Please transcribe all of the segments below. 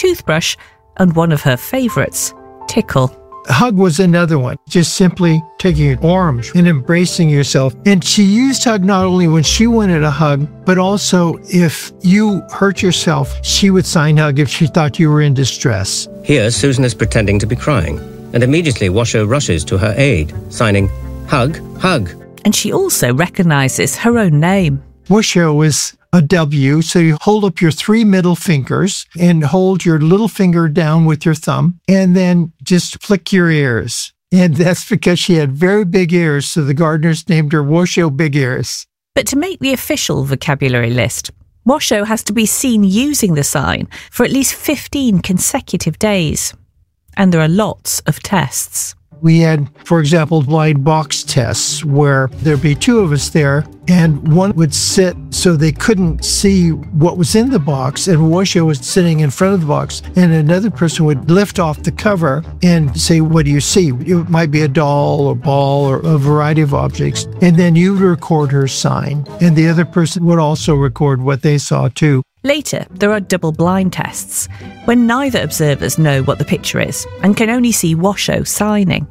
toothbrush, and one of her favourites, tickle. Hug was another one, just simply taking your arms and embracing yourself. And she used hug not only when she wanted a hug, but also if you hurt yourself, she would sign hug if she thought you were in distress. Here, Susan is pretending to be crying, and immediately Washoe rushes to her aid, signing, "Hug, hug." And she also recognises her own name. Washoe is a W, so you hold up your 3 middle fingers and hold your little finger down with your thumb, and then just flick your ears. And that's because she had very big ears, so the gardeners named her Washoe Big Ears. But to make the official vocabulary list, Washoe has to be seen using the sign for at least 15 consecutive days. And there are lots of tests. We had, for example, blind box tests where there'd be 2 of us there and one would sit so they couldn't see what was in the box, and Washoe was sitting in front of the box, and another person would lift off the cover and say, "What do you see?" It might be a doll or ball or a variety of objects. And then you would record her sign, and the other person would also record what they saw too. Later, there are double-blind tests, when neither observers know what the picture is and can only see Washoe signing.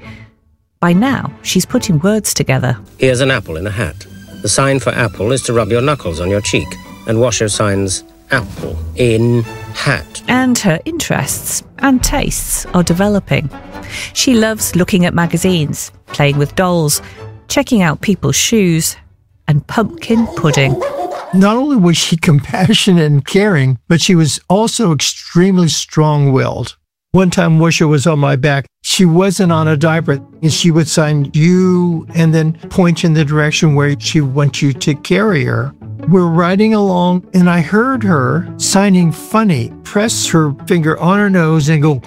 By now, she's putting words together. Here's an apple in a hat. The sign for apple is to rub your knuckles on your cheek, and Washoe signs apple in hat. And her interests and tastes are developing. She loves looking at magazines, playing with dolls, checking out people's shoes, and pumpkin pudding. Not only was she compassionate and caring, but she was also extremely strong-willed. One time, Washoe was on my back. She wasn't on a diaper, and she would sign you and then point in the direction where she wants you to carry her. We're riding along, and I heard her signing funny, press her finger on her nose and go.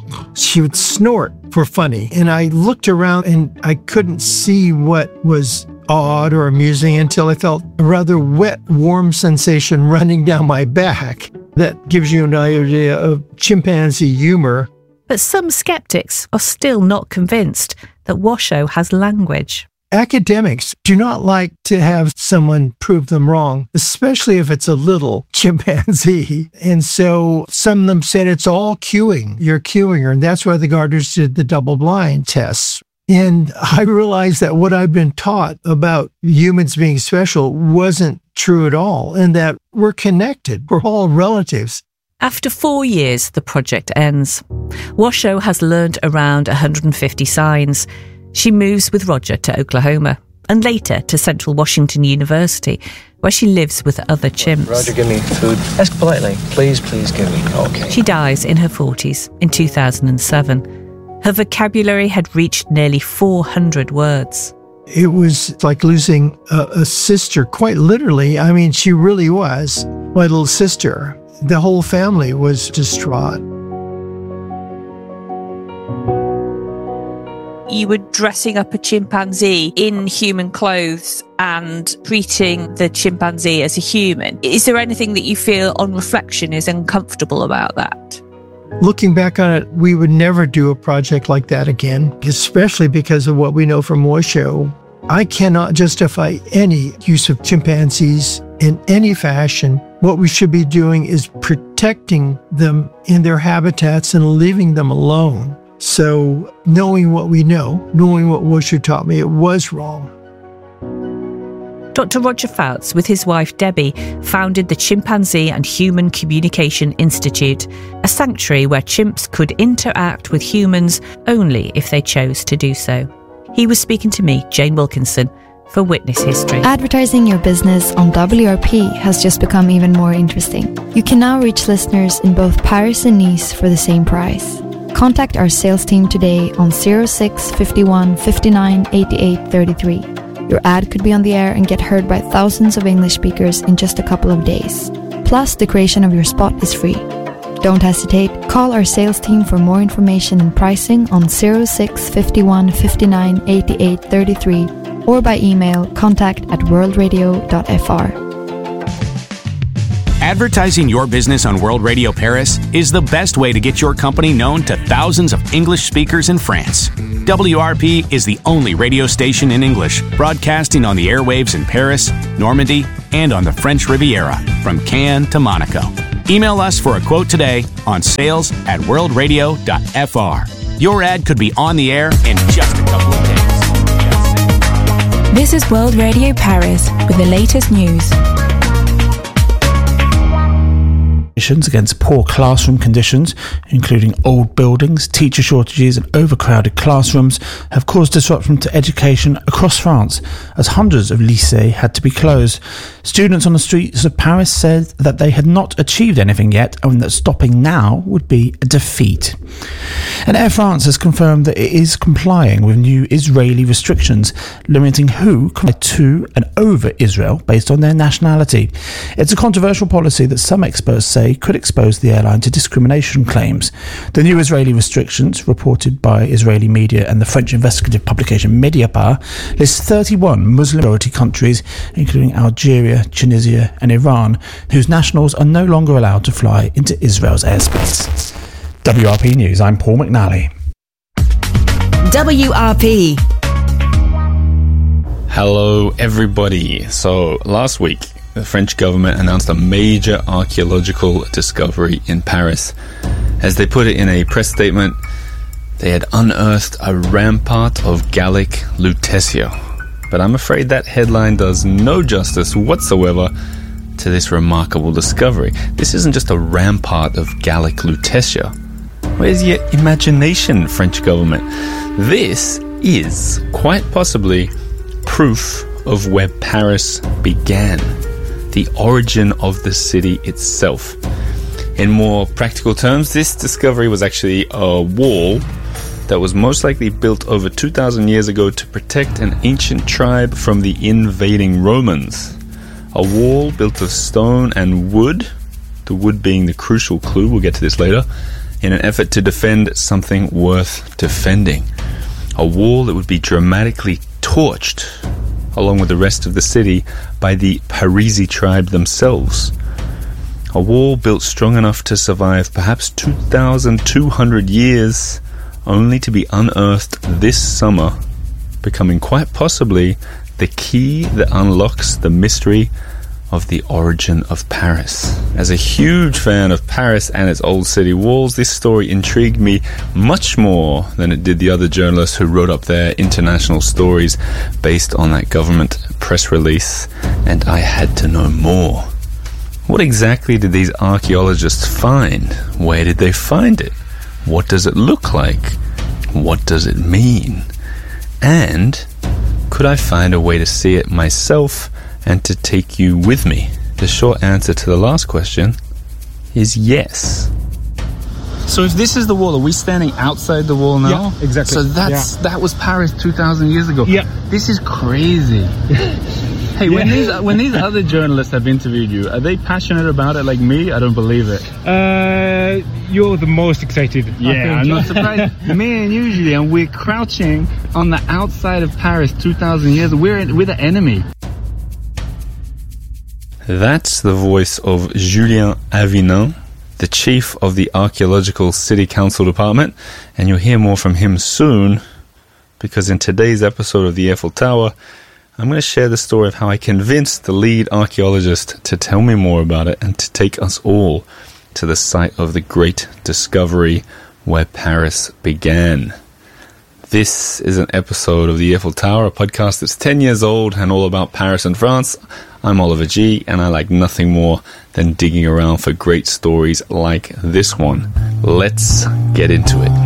She would snort for funny. And I looked around, and I couldn't see what was odd or amusing until I felt a rather wet, warm sensation running down my back. That gives you an idea of chimpanzee humor. But some skeptics are still not convinced that Washoe has language. Academics do not like to have someone prove them wrong, especially if it's a little chimpanzee. And so some of them said it's all cueing. You're cueing her. And that's why the gardeners did the double-blind tests. And I realized that what I've been taught about humans being special wasn't true at all, and that we're connected. We're all relatives. After 4 years, the project ends. Washoe has learned around 150 signs. She moves with Roger to Oklahoma, and later to Central Washington University, where she lives with other chimps. Roger, give me food. Ask politely. Please give me. Okay. She dies in her 40s in 2007. Her vocabulary had reached nearly 400 words. It was like losing a sister, quite literally. I mean, she really was my little sister. The whole family was distraught. You were dressing up a chimpanzee in human clothes and treating the chimpanzee as a human. Is there anything that you feel on reflection is uncomfortable about that? Looking back on it, we would never do a project like that again, especially because of what we know from Washoe. I cannot justify any use of chimpanzees in any fashion. What we should be doing is protecting them in their habitats and leaving them alone. So knowing what we know, knowing what Washoe taught me, it was wrong. Dr. Roger Fouts, with his wife Debbie, founded the Chimpanzee and Human Communication Institute, a sanctuary where chimps could interact with humans only if they chose to do so. He was speaking to me, Jane Wilkinson, for Witness History. Advertising your business on WRP has just become even more interesting. You can now reach listeners in both Paris and Nice for the same price. Contact our sales team today on 06 51 59 88 33. Your ad could be on the air and get heard by thousands of English speakers in just a couple of days. Plus, the creation of your spot is free. Don't hesitate. Call our sales team for more information and pricing on 06 51 59 88 33 or by email contact@worldradio.fr. Advertising your business on World Radio Paris is the best way to get your company known to thousands of English speakers in France. WRP is the only radio station in English, broadcasting on the airwaves in Paris, Normandy, and on the French Riviera, from Cannes to Monaco. Email us for a quote today on sales@worldradio.fr. Your ad could be on the air in just a couple of days. This is World Radio Paris with the latest news. Against poor classroom conditions, including old buildings, teacher shortages and overcrowded classrooms, have caused disruption to education across France, as hundreds of lycées had to be closed. Students on the streets of Paris said that they had not achieved anything yet and that stopping now would be a defeat. And Air France has confirmed that it is complying with new Israeli restrictions limiting who can fly to and over Israel based on their nationality. It's a controversial policy that some experts say could expose the airline to discrimination claims. The new Israeli restrictions, reported by Israeli media and the French investigative publication Mediapart, list 31 Muslim-majority countries, including Algeria, Tunisia and Iran, whose nationals are no longer allowed to fly into Israel's airspace. WRP News, I'm Paul McNally. WRP. Hello everybody. So last week, the French government announced a major archaeological discovery in Paris. As they put it in a press statement, they had unearthed a rampart of Gallic Lutetia. But I'm afraid that headline does no justice whatsoever to this remarkable discovery. This isn't just a rampart of Gallic Lutetia. Where's your imagination, French government? This is quite possibly proof of where Paris began. The origin of the city itself. In more practical terms, this discovery was actually a wall that was most likely built over 2,000 years ago to protect an ancient tribe from the invading Romans. A wall built of stone and wood, the wood being the crucial clue, we'll get to this later, in an effort to defend something worth defending. A wall that would be dramatically torched along with the rest of the city by the Parisi tribe themselves. A wall built strong enough to survive perhaps 2,200 years, only to be unearthed this summer, becoming quite possibly the key that unlocks the mystery of the origin of Paris. As a huge fan of Paris and its old city walls, this story intrigued me much more than it did the other journalists who wrote up their international stories based on that government press release, and I had to know more. What exactly did these archaeologists find? Where did they find it? What does it look like? What does it mean? And could I find a way to see it myself and to take you with me? The short answer to the last question is yes. So if this is the wall, are we standing outside the wall now? Yeah, exactly. So that was Paris 2,000 years ago. Yeah. This is crazy. Hey, when these other journalists have interviewed you, are they passionate about it like me? I don't believe it. You're the most excited. Yeah, I'm not surprised. Me and you, Julien, we're crouching on the outside of Paris 2,000 years. We're the enemy. That's the voice of Julien Avinan, the chief of the Archaeological City Council Department, and you'll hear more from him soon, because in today's episode of the Eiffel Tower, I'm going to share the story of how I convinced the lead archaeologist to tell me more about it and to take us all to the site of the great discovery where Paris began. This is an episode of the Eiffel Tower, a podcast that's 10 years old and all about Paris and France. I'm Oliver G, and I like nothing more than digging around for great stories like this one. Let's get into it.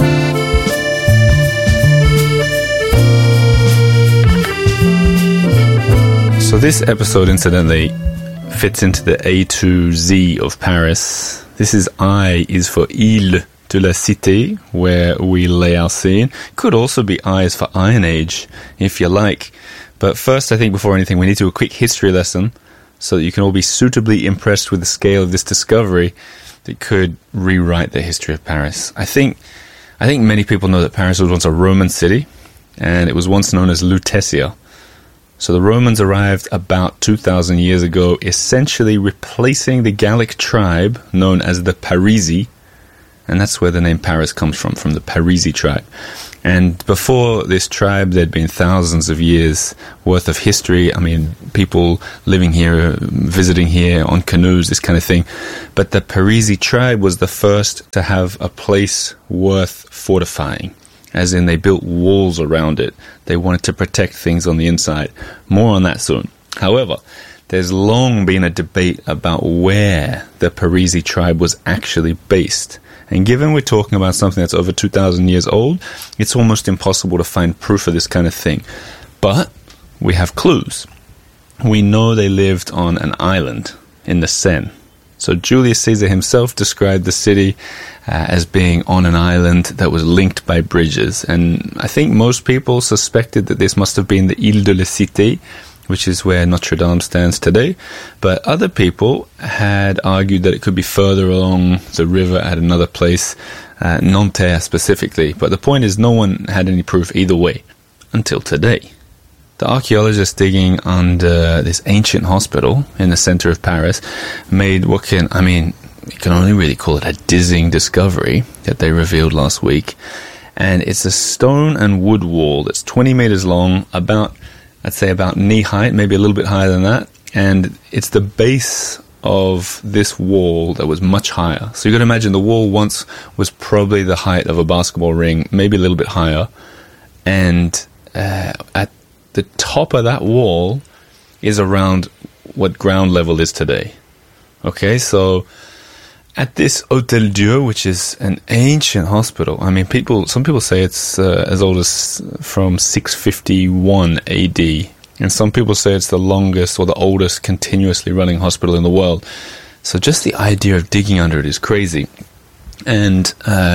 So this episode, incidentally, fits into the A to Z of Paris. This is I is for Ile de la Cité, where we lay our scene. Could also be I is for Iron Age, if you like. But first, I think before anything, we need to do a quick history lesson so that you can all be suitably impressed with the scale of this discovery that could rewrite the history of Paris. I think many people know that Paris was once a Roman city, and it was once known as Lutetia. So the Romans arrived about 2,000 years ago, essentially replacing the Gallic tribe known as the Parisi And that's where the name Paris comes from the Parisi tribe. And before this tribe, there'd been thousands of years worth of history. I mean, people living here, visiting here on canoes, this kind of thing. But the Parisi tribe was the first to have a place worth fortifying. As in, they built walls around it. They wanted to protect things on the inside. More on that soon. However, there's long been a debate about where the Parisi tribe was actually based. And given we're talking about something that's over 2,000 years old, it's almost impossible to find proof of this kind of thing. But we have clues. We know they lived on an island in the Seine. So Julius Caesar himself described the city as being on an island that was linked by bridges. And I think most people suspected that this must have been the Ile de la Cité, which is where Notre Dame stands today. But other people had argued that it could be further along the river at another place, Nanterre specifically. But the point is, no one had any proof either way until today. The archaeologists digging under this ancient hospital in the center of Paris made you can only really call it a dizzying discovery that they revealed last week. And it's a stone and wood wall that's 20 meters long, I'd say about knee height, maybe a little bit higher than that. And it's the base of this wall that was much higher. So you got to imagine the wall once was probably the height of a basketball ring, maybe a little bit higher. And at the top of that wall is around what ground level is today. Okay, so at this Hôtel Dieu, which is an ancient hospital, I mean, some people say it's as old as from 651 AD, and some people say it's the longest or the oldest continuously running hospital in the world. So just the idea of digging under it is crazy. And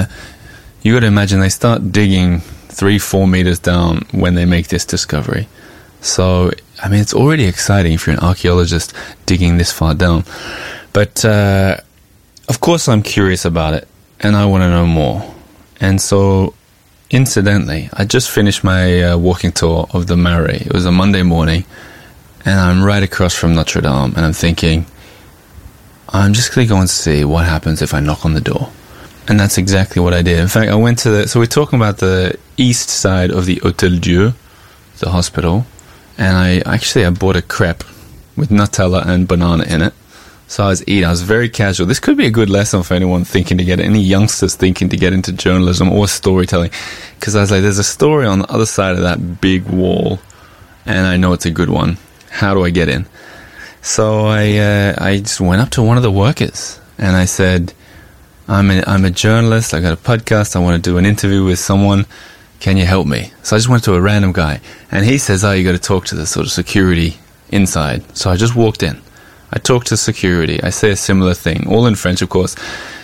you got to imagine they start digging 3-4 meters down when they make this discovery. So, I mean, it's already exciting if you're an archaeologist digging this far down. But of course I'm curious about it, and I want to know more. And so, incidentally, I just finished my walking tour of the Marais. It was a Monday morning, and I'm right across from Notre Dame, and I'm thinking, I'm just going to go and see what happens if I knock on the door. And that's exactly what I did. In fact, I went to so we're talking about the east side of the Hôtel Dieu, the hospital, and I bought a crepe with Nutella and banana in it. So I was very casual. This could be a good lesson for anyone any youngsters thinking to get into journalism or storytelling. Because I was like, there's a story on the other side of that big wall, and I know it's a good one. How do I get in? So I just went up to one of the workers, and I said, I'm a journalist, I got a podcast, I want to do an interview with someone, can you help me? So I just went to a random guy, and he says, you got to talk to the sort of security inside. So I just walked in. I talk to security. I say a similar thing, all in French, of course.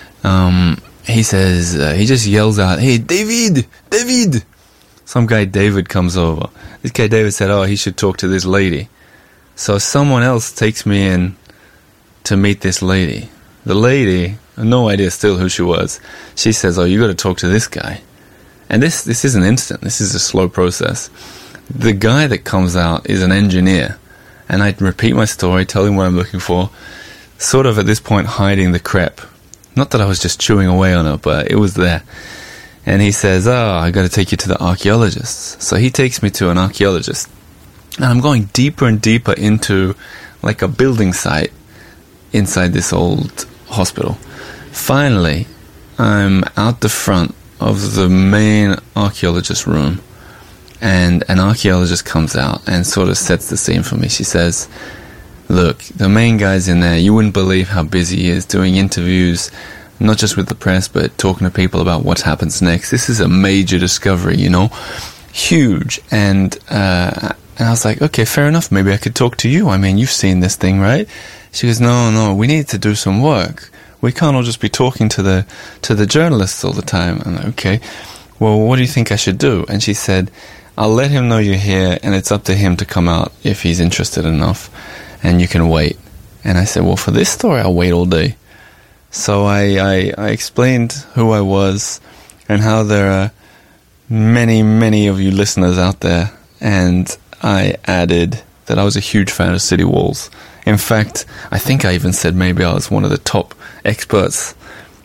He says, he just yells out, "Hey, David! David!" Some guy, David, comes over. This guy, David, said, he should talk to this lady. So someone else takes me in to meet this lady. The lady, no idea still who she was. She says, you got to talk to this guy. And this isn't instant. This is a slow process. The guy that comes out is an engineer. And I repeat my story, tell him what I'm looking for, sort of at this point hiding the crepe. Not that I was just chewing away on it, but it was there. And he says, I got to take you to the archaeologists. So he takes me to an archaeologist. And I'm going deeper and deeper into like a building site inside this old hospital. Finally, I'm out the front of the main archaeologist room. And an archaeologist comes out and sort of sets the scene for me. She says, look, the main guy's in there. You wouldn't believe how busy he is doing interviews, not just with the press, but talking to people about what happens next. This is a major discovery, huge. And I was like, okay, fair enough. Maybe I could talk to you. I mean, you've seen this thing, right? She goes, no, we need to do some work. We can't all just be talking to the journalists all the time. I'm like, okay, well, what do you think I should do? And she said, I'll let him know you're here, and it's up to him to come out if he's interested enough, and you can wait. And I said, well, for this story, I'll wait all day. So I explained who I was and how there are many, many of you listeners out there, and I added that I was a huge fan of city walls. In fact, I think I even said maybe I was one of the top experts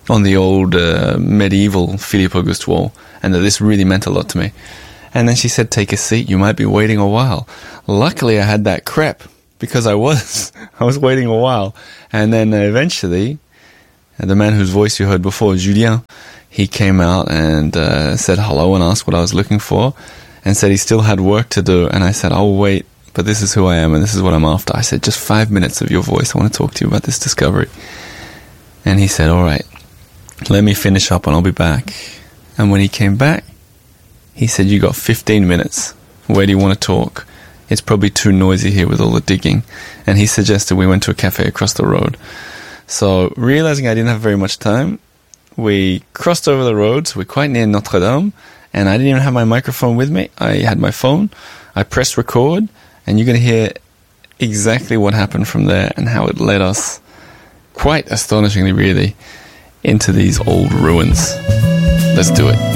on the old medieval Philippe Auguste wall, and that this really meant a lot to me. And then she said, take a seat, you might be waiting a while. Luckily, I had that crepe, because I was waiting a while. And then eventually, the man whose voice you heard before, Julien, he came out and said hello and asked what I was looking for, and said he still had work to do. And I said, I'll wait, but this is who I am and this is what I'm after. I said, just 5 minutes of your voice. I want to talk to you about this discovery. And he said, all right, let me finish up and I'll be back. And when he came back, he said, you got 15 minutes. Where do you want to talk? It's probably too noisy here with all the digging. And he suggested we went to a cafe across the road. So, realizing I didn't have very much time, we crossed over the road, so we're quite near Notre Dame, and I didn't even have my microphone with me. I had my phone, I pressed record, and you're going to hear exactly what happened from there and how it led us, quite astonishingly really, into these old ruins. Let's do it.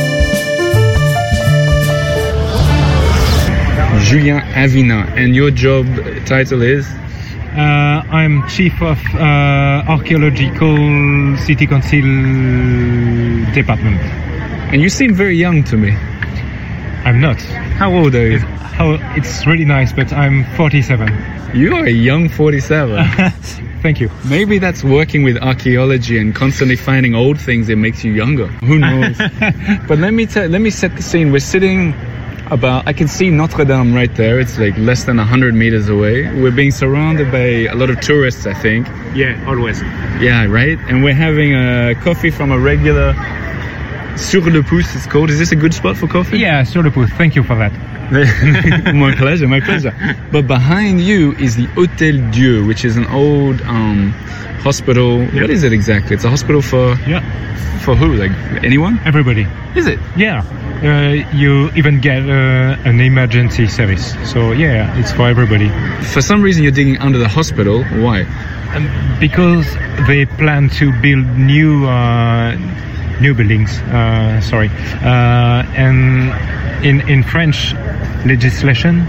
Julien Avina, and your job title is? I'm Chief of Archaeological City Council Department. And you seem very young to me. I'm not. How old are you? It's really nice, but I'm 47. You are a young 47. Thank you. Maybe that's working with archaeology and constantly finding old things that makes you younger. Who knows? But let me set the scene. We're sitting I can see Notre Dame right there. It's like less than 100 meters away. We're being surrounded by a lot of tourists, I think. Yeah, always. Yeah, right? And we're having a coffee from a regular Sur le Pouce, it's called. Is this a good spot for coffee? Yeah, Sur le Pouce. Thank you for that. My pleasure, my pleasure. But behind you is the Hôtel Dieu, which is an old hospital. Yep. What is it exactly? It's a hospital for... Yeah. For who? Like anyone? Everybody. Is it? Yeah. You even get an emergency service. So yeah, it's for everybody. For some reason you're digging under the hospital. Why? Because they plan to build new buildings. And in French legislation,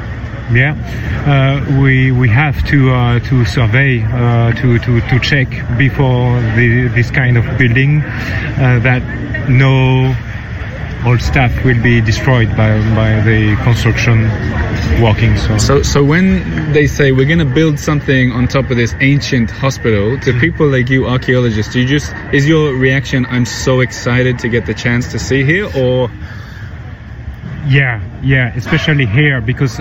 we have to survey to check before this kind of building that no old stuff will be destroyed by the construction working. So when they say we're going to build something on top of this ancient hospital, to people like you, archaeologists, is your reaction, I'm so excited to get the chance to see here, or? Yeah, especially here, because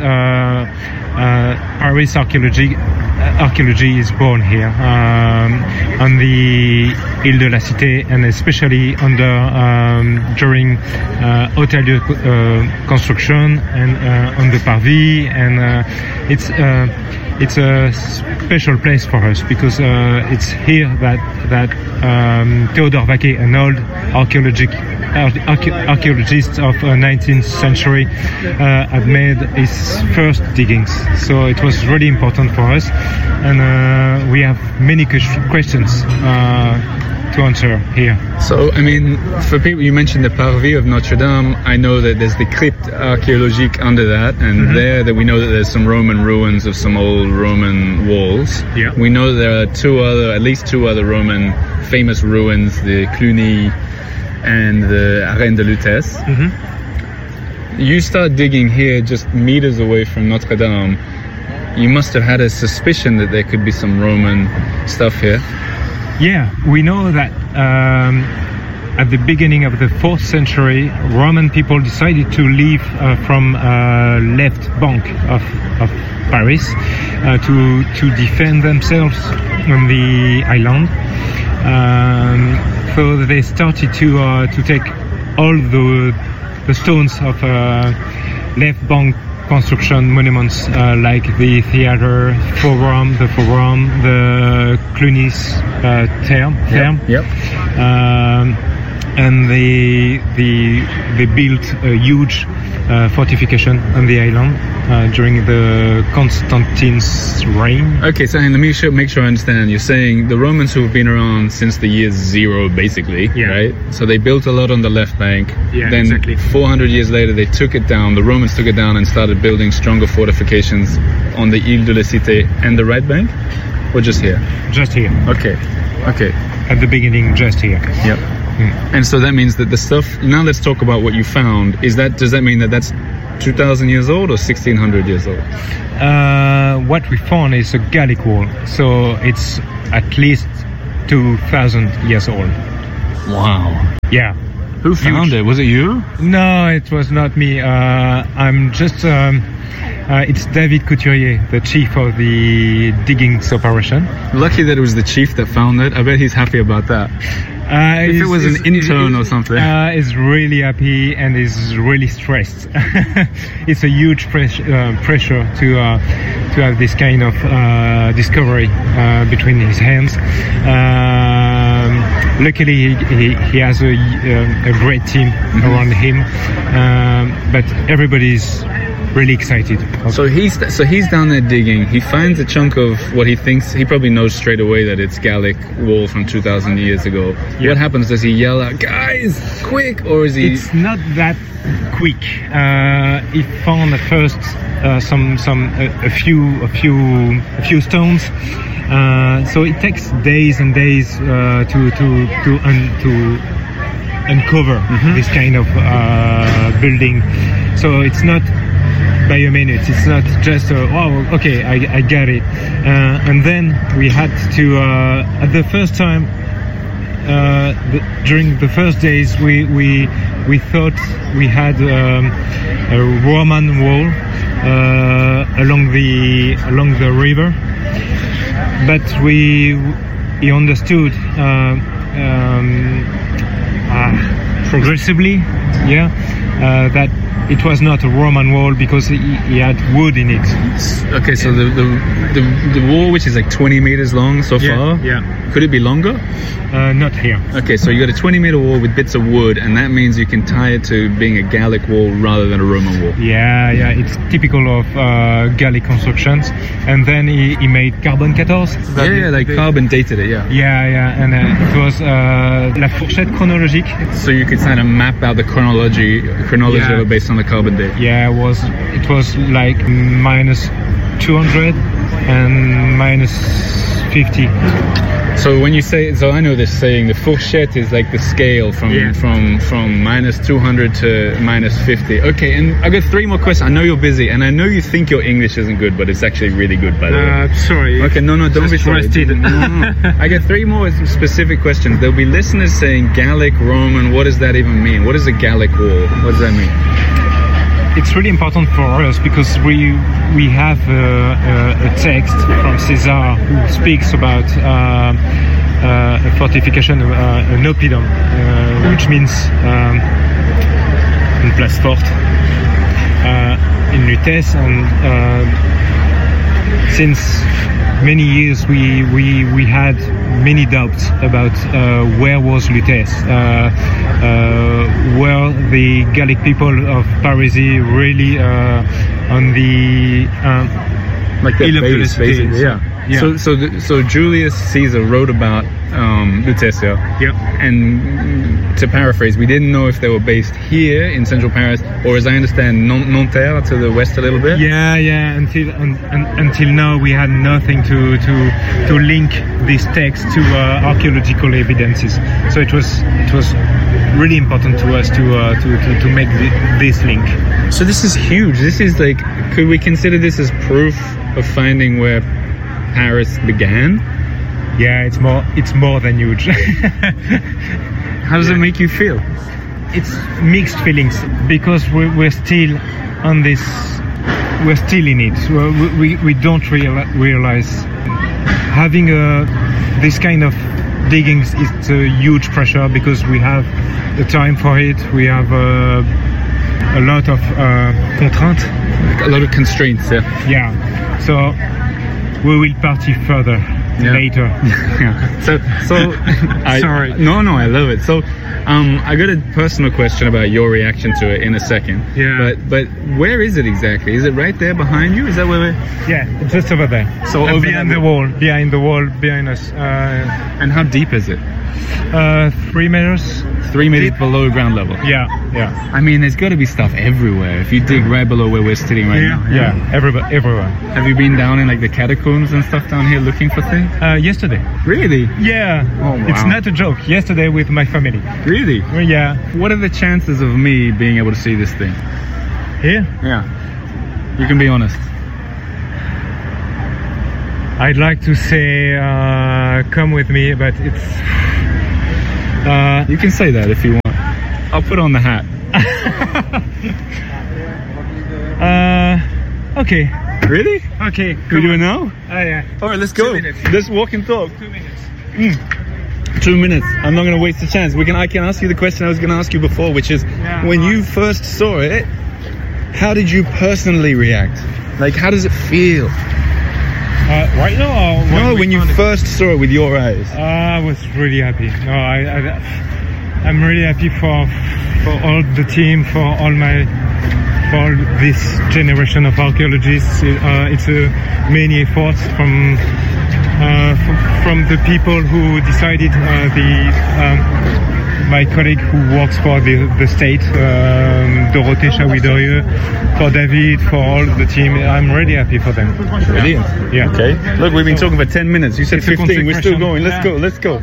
Paris archaeology is born here on the Ile de la Cité, and especially during Hôtel Dieu construction and on the Parvis, and it's a special place for us because it's here that Théodore Vaquet, an old archaeologist of 19th century, had made his first diggings. So it was really important for us, and we have many questions to answer here. So, I mean, for people, you mentioned the Parvis of Notre Dame. I know that there's the Crypte Archéologique under that, and there that we know that there's some Roman ruins of some old Roman walls. Yeah. We know there are at least two other Roman famous ruins, the Cluny and the Arène de Lutèce. You start digging here just meters away from Notre Dame. You must have had a suspicion that there could be some Roman stuff here. Yeah, we know that at the beginning of the 4th century, Roman people decided to leave from left bank of Paris to defend themselves on the island. So they started to take all the stones of left bank construction monuments like the theater, the forum, the Cluny's term. Yep. And they built a huge fortification on the island during the Constantine's reign. Okay, so let me make sure I understand. You're saying the Romans who have been around since the year 0, basically, right? So they built a lot on the left bank. Yeah, then exactly. 400 years later, they took it down. The Romans took it down and started building stronger fortifications on the Ile de la Cité and the right bank, or just here? Just here. Okay. at the beginning, just here. Yep. And so that means that the stuff. Now let's talk about what you found. Does that mean that that's 2,000 years old or 1,600 years old? What we found is a Gallic wall, so it's at least 2,000 years old. Wow. Yeah. Who found it? Was it you? No, it was not me. I'm just. It's David Couturier, the chief of the diggings operation. Lucky that it was the chief that found it. I bet he's happy about that. If it was an intern or something. He's really happy and is really stressed. It's a huge pressure to have this kind of discovery between his hands. Luckily, he has a great team around him, but everybody's really excited. So he's down there digging. He finds a chunk of what he thinks. He probably knows straight away that it's Gallic wall from 2,000 years ago. Yeah. What happens? Does he yell out, "Guys, quick!" Or is he? It's not that quick. He found at first a few stones. So it takes days and days to uncover this kind of building. So it's not by a minute. It's not just okay, I got it. And then we had to at the first time. During the first days, we thought we had a Roman wall along the river, but he understood progressively, that it was not a Roman wall because he had wood in it. Okay, so the wall, which is like 20 meters long so far, could it be longer? Not here. Okay, so you got a 20-meter wall with bits of wood, and that means you can tie it to being a Gallic wall rather than a Roman wall. Yeah, it's typical of Gallic constructions. And then he made carbon 14. Carbon dated it, Yeah, and it was la fourchette chronologique. So you could kind of map out the chronology of it based on the carbon date. Yeah, it was like minus 200 and minus 50. So when you say, so I know this saying, the fourchette is like the scale from minus 200 to minus 50. Okay, and I got 3 more questions. I know you're busy, and I know you think your English isn't good, but it's actually really good, by the way. Sorry. Okay, no, don't be sorry. No. I got 3 more specific questions. There'll be listeners saying Gallic, Roman, what does that even mean? What is a Gallic wall? What does that mean? It's really important for us because we have a text from César who speaks about a fortification, an oppidum, which means une place forte in Lutèce, and since many years we had many doubts about where was Lutèce, were the Gallic people of Parisis really on the like the base, basically, yeah. So Julius Caesar wrote about Lutetia. Yeah. And to paraphrase, we didn't know if they were based here in central Paris, or as I understand, Nanterre to the west a little bit. Yeah. Until now, we had nothing to link this text to archaeological evidences. So it was really important to us to make this link. So this is huge. This is like, could we consider this as proof of finding where Paris began? Yeah, it's more than huge. How does it make you feel? It's mixed feelings because we're still on this. We're still in it. We don't realize having this kind of diggings is a huge pressure because we have the time for it. We have a lot of contraintes. A lot of constraints. Yeah. So we will party further later. So sorry. No, I love it. So I got a personal question about your reaction to it in a second. Yeah. But where is it exactly? Is it right there behind you? Is that where we're... Yeah, it's just over there. So over behind the wall behind us. And how deep is it? 3 meters. 3 meters below ground level. Yeah. I mean, there's got to be stuff everywhere. If you dig right below where we're sitting right now. Yeah, everywhere. Have you been down in like the catacombs and stuff down here looking for things? Yesterday. Really? Yeah. Oh, wow. It's not a joke. Yesterday with my family. Really? Yeah. What are the chances of me being able to see this thing? Here? Yeah. You can be honest. I'd like to say come with me, but it's... you can say that if you want. I'll put on the hat. Okay. Really? Okay. We do it now? Yeah. Alright, let's go. 2 minutes. Let's walk and talk. 2 minutes. 2 minutes. I'm not going to waste the chance. I can ask you the question I was going to ask you before, which is, when you first saw it, how did you personally react? Like, how does it feel? Right now? Or No, when you first saw it with your eyes. I was really happy. No, I'm really happy for all the team, for all this generation of archaeologists. It's a many efforts from the people who decided. My colleague who works for the state, Dorothée Chaoui-Derieux, for David, for all the team. I'm really happy for them. Really? Yeah. Okay. Look, we've been talking for 10 minutes. You said 15. We're still going. Let's go.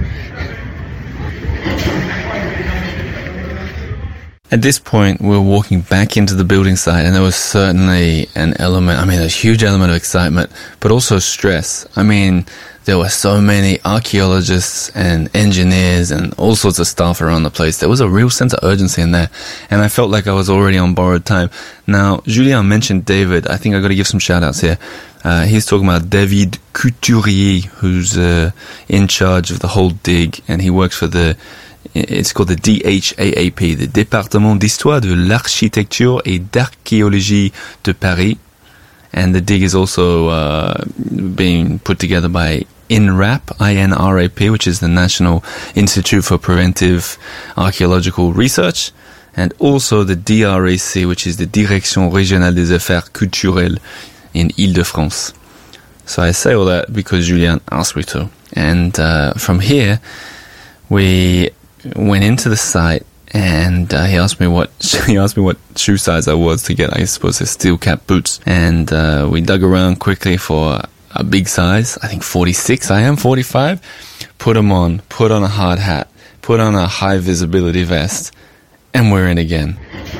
At this point, we were walking back into the building site, and there was certainly a huge element of excitement, but also stress. I mean, there were so many archaeologists and engineers and all sorts of staff around the place. There was a real sense of urgency in there, and I felt like I was already on borrowed time. Now, Julien mentioned David. I think I've got to give some shout-outs here. He's talking about David Couturier, who's in charge of the whole dig, and he works for it's called the DHAAP, the Département d'Histoire de l'Architecture et d'Archéologie de Paris. And the dig is also being put together by INRAP, which is the National Institute for Preventive Archaeological Research, and also the DRAC, which is the Direction Régionale des Affaires Culturelles in Île-de-France. So I say all that because Julien asked me to. And from here, we went into the site, and he asked me what shoe size I was to get, I suppose, his steel cap boots. And we dug around quickly for a big size. I think 46. I am 45. Put them on. Put on a hard hat. Put on a high visibility vest, and we're in again.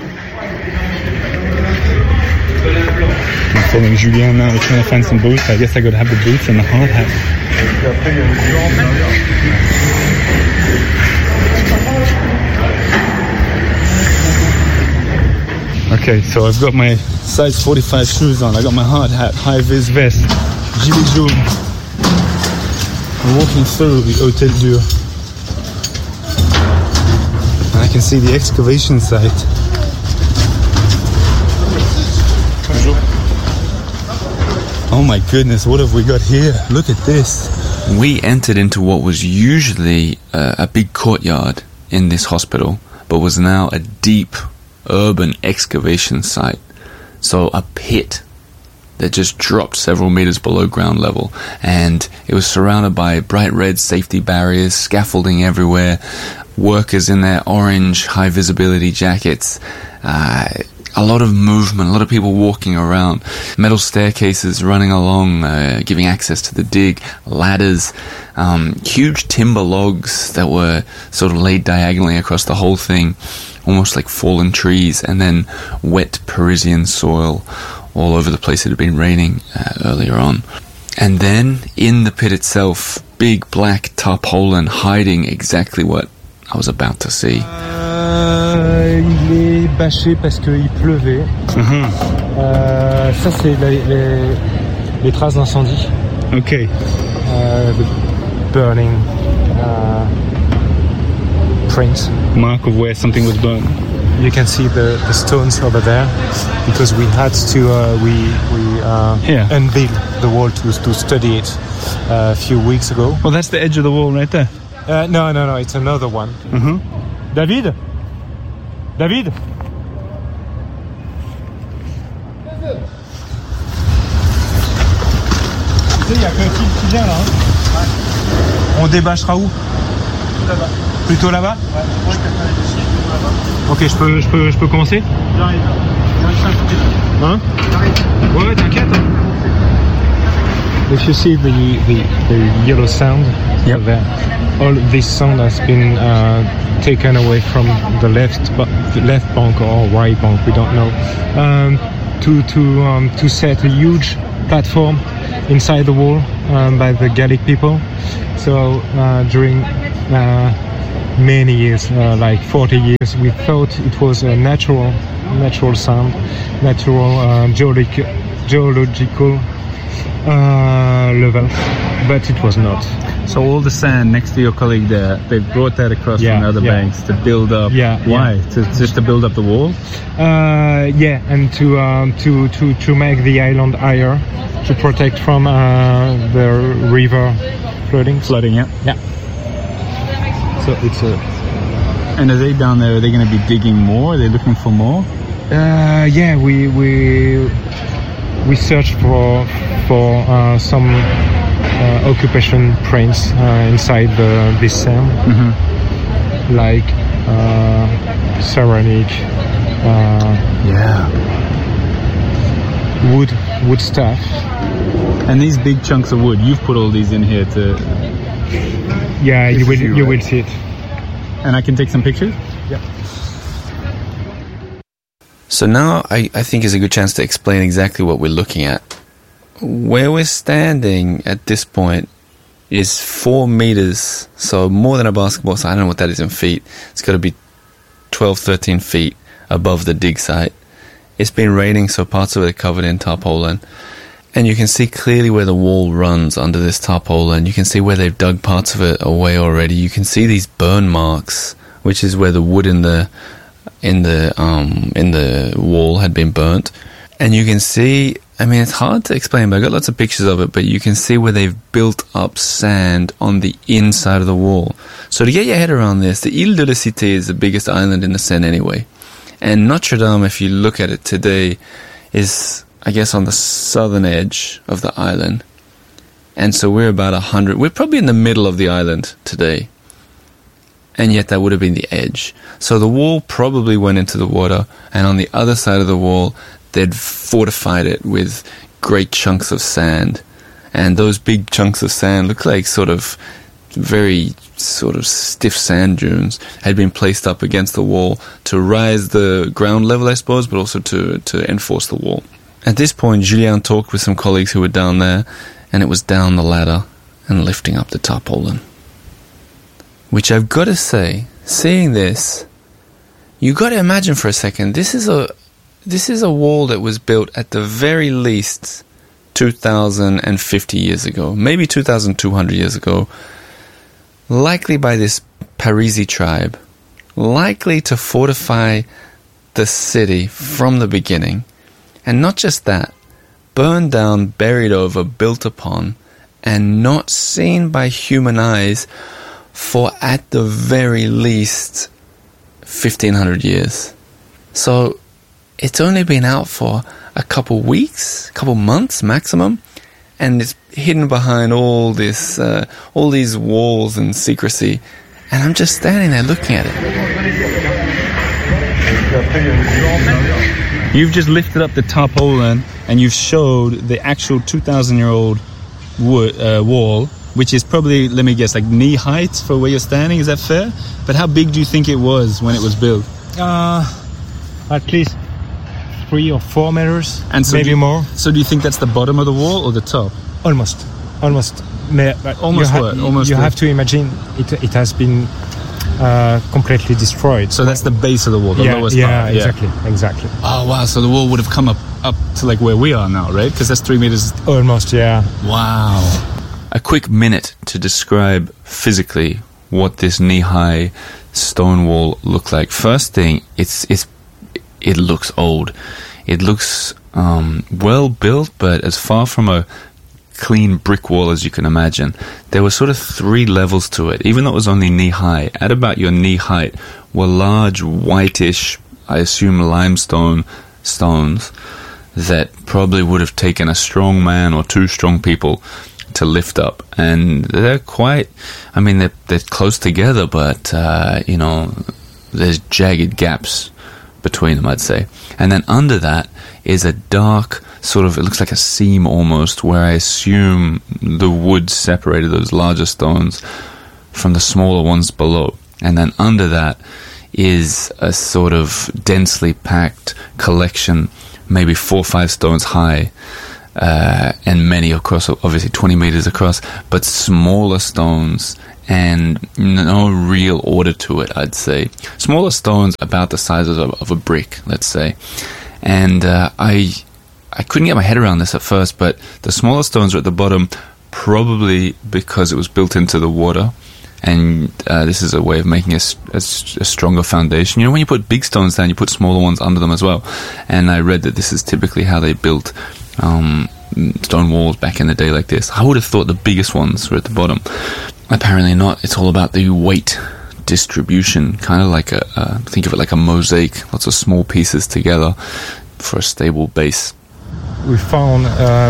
I'm following Julien now. We're trying to find some boots. I guess I got to have the boots and the hard hat. Okay, so I've got my size 45 shoes on. I got my hard hat, high vis vest, gilet jaune. I'm walking through the Hôtel Dieu, and I can see the excavation site. Oh my goodness, what have we got here? Look at this. We entered into what was usually a big courtyard in this hospital, but was now a deep urban excavation site. So a pit that just dropped several meters below ground level, and it was surrounded by bright red safety barriers, scaffolding everywhere, workers in their orange high visibility jackets, a lot of movement, a lot of people walking around, metal staircases running along, giving access to the dig, ladders, huge timber logs that were sort of laid diagonally across the whole thing, almost like fallen trees, and then wet Parisian soil all over the place. It had been raining earlier on. And then, in the pit itself, big black tarpaulin hiding exactly what I was about to see. Il est bâché parce qu'il pleuvait. Ça, c'est les traces d'incendie. Okay. The burning print. Mark of where something was burnt. You can see the stones over there, because we had to unveil the wall to study it a few weeks ago. Well, that's the edge of the wall right there. No, it's another one. David? David? Il y a que le fil qui vient là. On débâchera où? Là-bas. Plutôt là-bas? Ok, je peux commencer? Hein? Ouais, t'inquiète. If you see the yellow sand, there, all this sand has been taken away from the left bank or right bank, we don't know, to set a huge platform inside the wall by the Gallic people. So during many years, like 40 years, we thought it was a natural sand, natural geological level, but it was not. So all the sand next to your colleague there, they've brought that across from other banks to build up. Why? Just to build up the wall? And to make the island higher, to protect from the river flooding. Yeah. So it's a. And are they down there? Are they going to be digging more? Are they looking for more? We searched for some occupation prints inside this sand, like ceramic, wood stuff. And these big chunks of wood, you've put all these in here to. Yeah, you will see it. And I can take some pictures? Yeah. So now I think is a good chance to explain exactly what we're looking at. Where we're standing at this point is 4 meters, so more than a basketball, so I don't know what that is in feet. It's got to be 12, 13 feet above the dig site. It's been raining, so parts of it are covered in tarpaulin. And you can see clearly where the wall runs under this tarpaulin. You can see where they've dug parts of it away already. You can see these burn marks, which is where the wood in the wall had been burnt. And you can see, I mean, it's hard to explain, but I got lots of pictures of it, but you can see where they've built up sand on the inside of the wall. So to get your head around this, the Île de la Cité is the biggest island in the Seine anyway. And Notre Dame, if you look at it today, is, I guess, on the southern edge of the island. And so we're about 100, we're probably in the middle of the island today. And yet that would have been the edge. So the wall probably went into the water, and on the other side of the wall, they'd fortified it with great chunks of sand. And those big chunks of sand look like very stiff sand dunes had been placed up against the wall to rise the ground level, I suppose, but also to enforce the wall. At this point, Julien talked with some colleagues who were down there, and it was down the ladder and lifting up the tarpaulin. Which I've got to say, seeing this, you got to imagine for a second, this is a wall that was built at the very least 2,050 years ago, maybe 2,200 years ago, likely by this Parisi tribe, likely to fortify the city from the beginning. And not just that, burned down, buried over, built upon, and not seen by human eyes for at the very least 1,500 years. So it's only been out for a couple weeks, couple months maximum, and it's hidden behind all these walls and secrecy. And I'm just standing there looking at it. You've just lifted up the tarpaulin and you've showed the actual 2,000-year-old wall, which is probably, let me guess, like knee height for where you're standing. Is that fair? But how big do you think it was when it was built? At least 3 or 4 meters, and so maybe more. So do you think that's the bottom of the wall or the top? Almost. Almost you have to imagine it has been completely destroyed. So that's the base of the wall, the lowest part. Exactly. Oh wow! So the wall would have come up to like where we are now, right? Because that's 3 meters. Almost, yeah. Wow. A quick minute to describe physically what this knee-high stone wall looked like. First thing, it looks old. It looks well built, but as far from a clean brick wall as you can imagine. There were sort of 3 levels to it, even though it was only knee-high. At about your knee height were large, whitish, I assume limestone stones that probably would have taken a strong man or 2 strong people to lift up, and they're quite, I mean, they're close together, but, there's jagged gaps between them, I'd say. And then under that is a dark sort of, it looks like a seam almost, where I assume the wood separated those larger stones from the smaller ones below. And then under that is a sort of densely packed collection, maybe 4 or 5 stones high, and many across, obviously 20 meters across, but smaller stones and no real order to it, I'd say. Smaller stones about the size of a brick, let's say. And I couldn't get my head around this at first, but the smaller stones are at the bottom, probably because it was built into the water. And this is a way of making a stronger foundation. When you put big stones down, you put smaller ones under them as well. And I read that this is typically how they built stone walls back in the day like this. I would have thought the biggest ones were at the bottom. Apparently not. It's all about the weight distribution, kind of like think of it like a mosaic, lots of small pieces together for a stable base. We found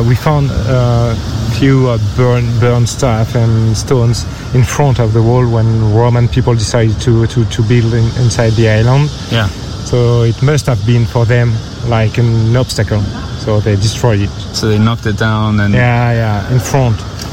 few burned stuff and stones in front of the wall when Roman people decided to build inside the island. Yeah. So it must have been for them like an obstacle. So they destroyed it. So they knocked it down and... Yeah, in front.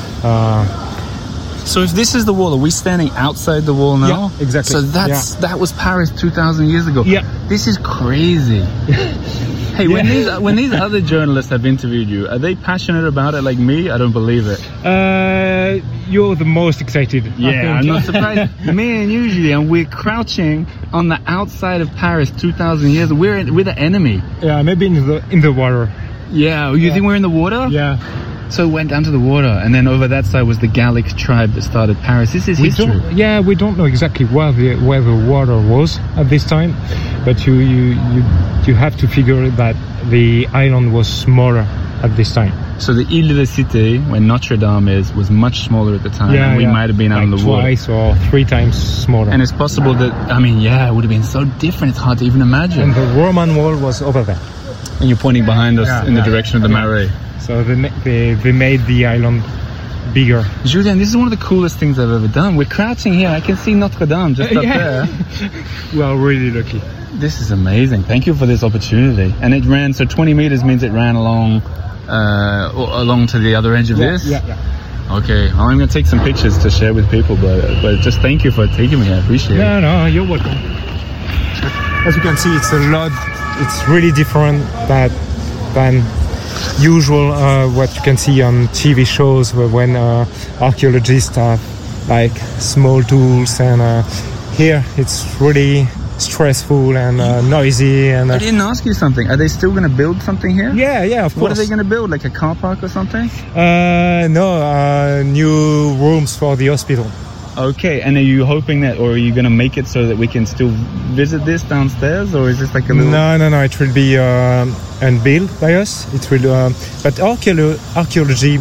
So if this is the wall, are we standing outside the wall now? Yeah, exactly. So that was Paris 2,000 years ago. Yeah. This is crazy. Hey, when these other journalists have interviewed you, are they passionate about it like me? I don't believe it. You're the most excited. Yeah, I'm not surprised. Me and usually, and we're crouching on the outside of Paris 2,000 years. We're the enemy. Yeah, maybe in the water. Yeah, you think we're in the water? Yeah. So it went down to the water, and then over that side was the Gallic tribe that started Paris. This is history. We don't know exactly where the water was at this time, but you have to figure that the island was smaller at this time. So the Ile de la Cité, where Notre Dame was much smaller at the time. Yeah, and we might have been out in the water. Twice or 3 times smaller. And it's possible that, it would have been so different, it's hard to even imagine. And the Roman wall was over there. And you're pointing behind us in the direction of the Marais. So they made the island bigger. Julien, this is one of the coolest things I've ever done. We're crouching here. I can see Notre Dame just up there. We are really lucky. This is amazing. Thank you for this opportunity. And it ran, so 20 meters means it ran along to the other edge of this? Yeah. Okay, well, I'm going to take some pictures to share with people, but just thank you for taking me. I appreciate it. No, you're welcome. As you can see, it's really different than usual what you can see on TV shows when archaeologists have like small tools, and here it's really stressful and noisy. And I didn't ask you something. Are they still going to build something here? Yeah, of course. What are they going to build? Like a car park or something? No, new rooms for the hospital. Okay, and are you hoping that, or are you going to make it so that we can still visit this downstairs, or is this like a little... No, it will be unbuilt by us. It will, but archaeology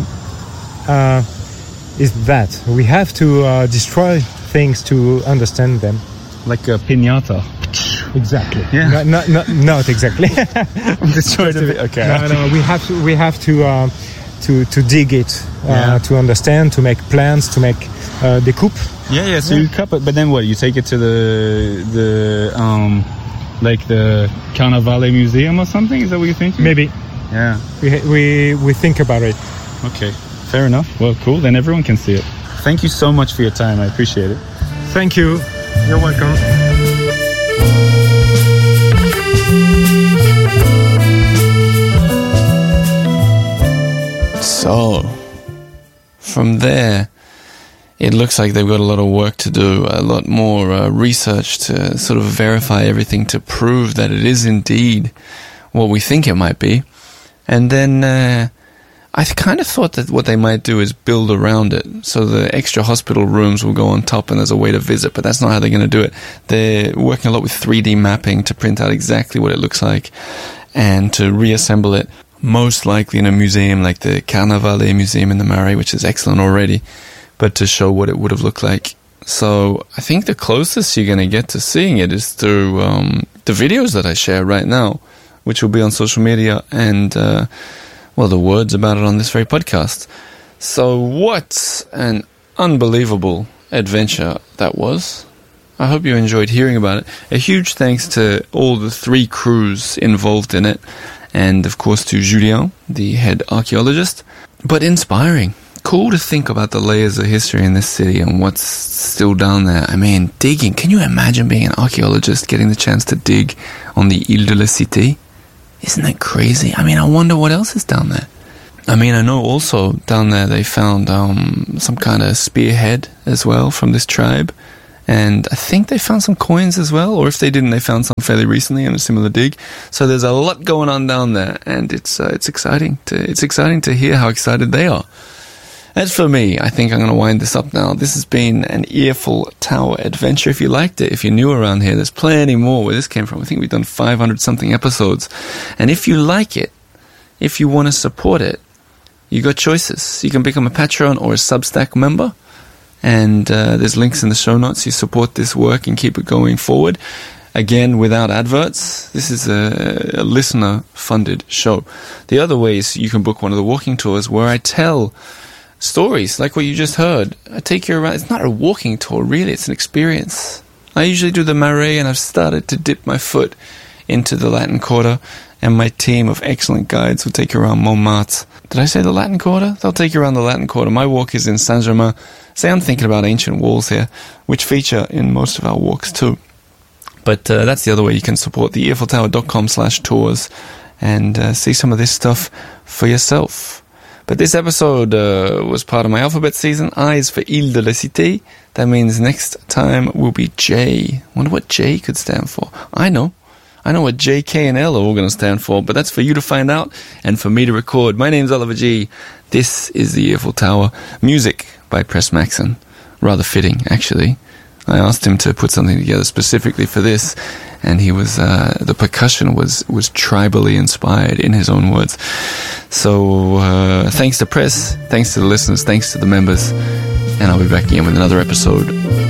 is that. We have to destroy things to understand them. Like a piñata. Exactly. Yeah. Not exactly. I'm just trying to... Okay. No, we have to dig it, to understand, to make plans, to make the coupe. Yeah. So you cup it, but then what? You take it to the Carnavalet Museum or something? Is that what you're thinking? Maybe. Yeah. We think about it. Okay. Fair enough. Well, cool. Then everyone can see it. Thank you so much for your time. I appreciate it. Thank you. You're welcome. So, from there, it looks like they've got a lot of work to do, a lot more research to sort of verify everything to prove that it is indeed what we think it might be. And then I kind of thought that what they might do is build around it. So the extra hospital rooms will go on top and there's a way to visit, but that's not how they're going to do it. They're working a lot with 3D mapping to print out exactly what it looks like and to reassemble it, most likely in a museum like the Carnavalet Museum in the Marais, which is excellent already, but to show what it would have looked like. So I think the closest you're going to get to seeing it is through the videos that I share right now, which will be on social media and... the words about it on this very podcast. So what an unbelievable adventure that was. I hope you enjoyed hearing about it. A huge thanks to all the 3 crews involved in it, and of course to Julien, the head archaeologist. But inspiring. Cool to think about the layers of history in this city and what's still down there. I mean, digging. Can you imagine being an archaeologist, getting the chance to dig on the Ile de la Cité? Isn't that crazy? I mean, I wonder what else is down there. I mean, I know also down there they found some kind of spearhead as well from this tribe. And I think they found some coins as well, or if they didn't, they found some fairly recently in a similar dig. So there's a lot going on down there, and it's exciting to hear how excited they are. As for me, I think I'm going to wind this up now. This has been an Earful Tower adventure. If you liked it, if you're new around here, there's plenty more where this came from. I think we've done 500 something episodes. And if you like it, if you want to support it, you got choices. You can become a Patreon or a Substack member. And there's links in the show notes. You support this work and keep it going forward. Again, without adverts. This is a listener-funded show. The other way is you can book one of the walking tours where I tell stories like what you just heard. I take you around. It's not a walking tour, really. It's an experience. I usually do the Marais, and I've started to dip my foot into the Latin Quarter, and my team of excellent guides will take you around Montmartre. Did I say the Latin Quarter? They'll take you around the Latin Quarter. My walk is in Saint-Germain. Say, I'm thinking about ancient walls here, which feature in most of our walks too. But that's the other way you can support the EarfulTower.com/tours and see some of this stuff for yourself. But this episode was part of my alphabet season. I is for Ile de la Cité. That means next time will be J. Wonder what J could stand for. I know what J, K, and L are all going to stand for, but that's for you to find out and for me to record. My name's Oliver G. This is the Earful Tower. Music by Press Maxon. Rather fitting, actually. I asked him to put something together specifically for this, and he was the percussion was tribally inspired, in his own words. So thanks to Press, thanks to the listeners, thanks to the members, and I'll be back again with another episode